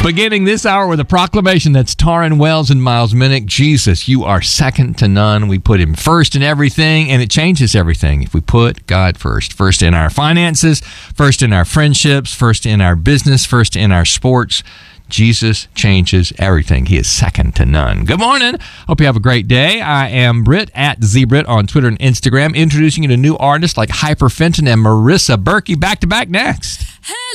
Beginning this hour with a proclamation. That's Taryn Wells and Miles Minnick. Jesus, you are second to none. We put him first in everything, and it changes everything if we put God first. First in our finances, first in our friendships, first in our business, first in our sports. Jesus changes everything. He is second to none. Good morning. Hope you have a great day. I am Britt at ZBrit on Twitter and Instagram, introducing you to new artists like Hyperfenton and Marissa Berkey. Back to back next.